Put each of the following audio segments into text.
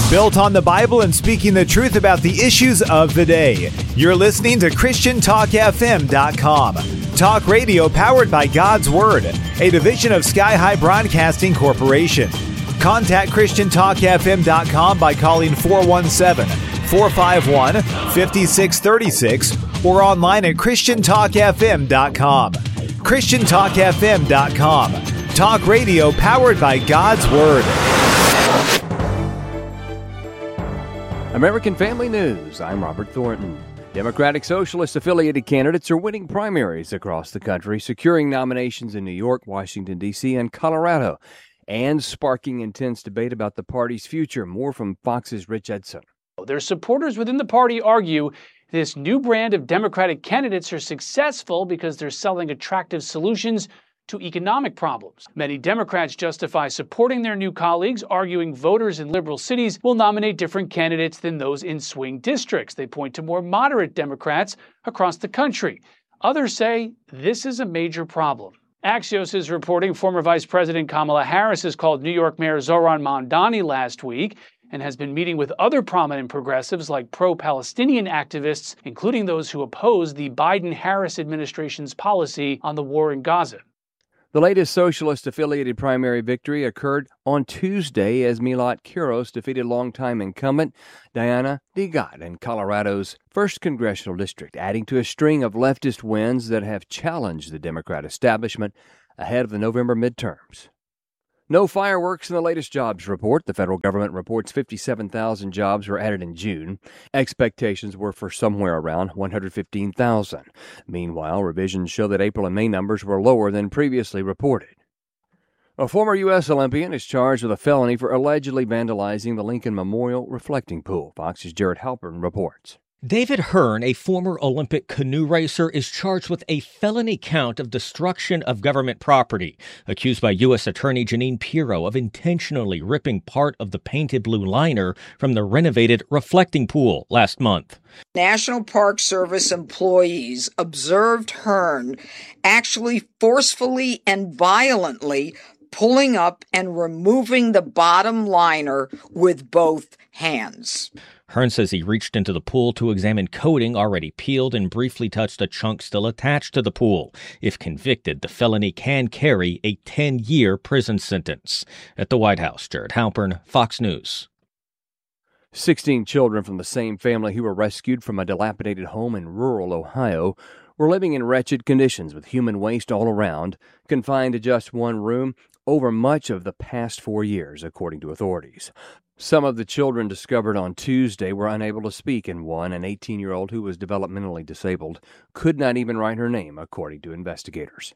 Built on the Bible and speaking the truth about the issues of the day. You're listening to ChristianTalkFM.com. Talk radio powered by God's Word, a division of Sky High Broadcasting Corporation. Contact ChristianTalkFM.com by calling 417-451-5636 or online at ChristianTalkFM.com. ChristianTalkFM.com. Talk radio powered by God's Word. American Family News, I'm Robert Thornton. Democratic Socialist-affiliated candidates are winning primaries across the country, securing nominations in New York, Washington, D.C., and Colorado, and sparking intense debate about the party's future. More from Fox's Rich Edson. Their supporters within the party argue this new brand of Democratic candidates are successful because they're selling attractive solutions to economic problems. Many Democrats justify supporting their new colleagues, arguing voters in liberal cities will nominate different candidates than those in swing districts. They point to more moderate Democrats across the country. Others say this is a major problem. Axios is reporting former Vice President Kamala Harris has called New York Mayor Zohran Mamdani last week and has been meeting with other prominent progressives like pro-Palestinian activists, including those who oppose the Biden-Harris administration's policy on the war in Gaza. The latest socialist-affiliated primary victory occurred on Tuesday as Milot Quiros defeated longtime incumbent Diana DeGette in Colorado's 1st Congressional District, adding to a string of leftist wins that have challenged the Democrat establishment ahead of the November midterms. No fireworks in the latest jobs report. The federal government reports 57,000 jobs were added in June. Expectations were for somewhere around 115,000. Meanwhile, revisions show that April and May numbers were lower than previously reported. A former U.S. Olympian is charged with a felony for allegedly vandalizing the Lincoln Memorial reflecting pool. Fox's Jared Halpern reports. David Hearn, a former Olympic canoe racer, is charged with a felony count of destruction of government property, accused by U.S. Attorney Jeanine Pirro of intentionally ripping part of the painted blue liner from the renovated reflecting pool last month. National Park Service employees observed Hearn actually forcefully and violently pulling up and removing the bottom liner with both hands. Hearn says he reached into the pool to examine coating already peeled and briefly touched a chunk still attached to the pool. If convicted, the felony can carry a 10-year prison sentence. At the White House, Jared Halpern, Fox News. 16 children from the same family who were rescued from a dilapidated home in rural Ohio were living in wretched conditions with human waste all around, confined to just one room over much of the past 4 years, according to authorities. Some of the children discovered on Tuesday were unable to speak, and one, an 18-year-old who was developmentally disabled, could not even write her name, according to investigators.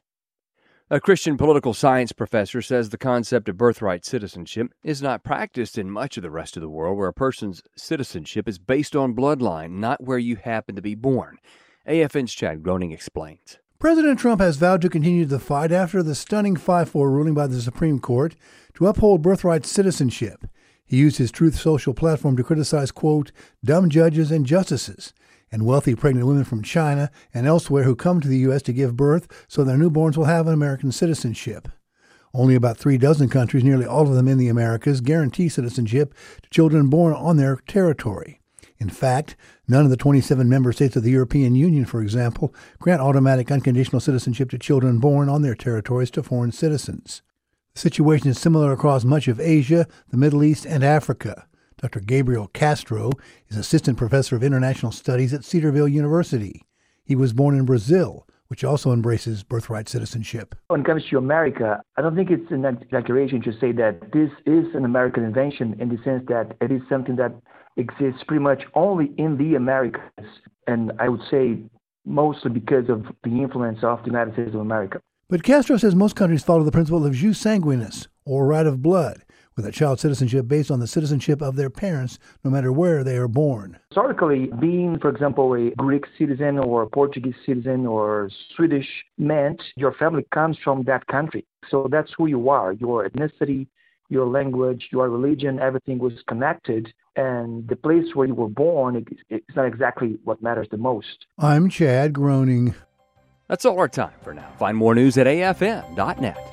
A Christian political science professor says the concept of birthright citizenship is not practiced in much of the rest of the world, where a person's citizenship is based on bloodline, not where you happen to be born. AFN's Chad Groening explains. President Trump has vowed to continue the fight after the stunning 5-4 ruling by the Supreme Court to uphold birthright citizenship. He used his Truth Social platform to criticize, quote, dumb judges and justices, and wealthy pregnant women from China and elsewhere who come to the U.S. to give birth so their newborns will have an American citizenship. Only about 36 countries, nearly all of them in the Americas, guarantee citizenship to children born on their territory. In fact, none of the 27 member states of the European Union, for example, grant automatic unconditional citizenship to children born on their territories to foreign citizens. The situation is similar across much of Asia, the Middle East, and Africa. Dr. Gabriel Castro is assistant professor of international studies at Cedarville University. He was born in Brazil, which also embraces birthright citizenship. When it comes to America, I don't think it's an exaggeration to say that this is an American invention in the sense that it is something that exists pretty much only in the Americas, and I would say mostly because of the influence of the United States of America. But Castro says most countries follow the principle of jus sanguinis, or right of blood, with a child's citizenship based on the citizenship of their parents, no matter where they are born. Historically, being, for example, a Greek citizen or a Portuguese citizen or Swedish meant your family comes from that country. So that's who you are. Your ethnicity, your language, your religion, everything was connected. And the place where you were born, it's not exactly what matters the most. I'm Chad Groening. That's all our time for now. Find more news at afn.net.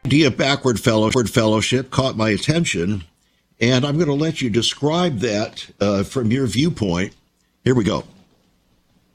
idea of backward fellowship caught my attention, and I'm going to let you describe that from your viewpoint. Here we go.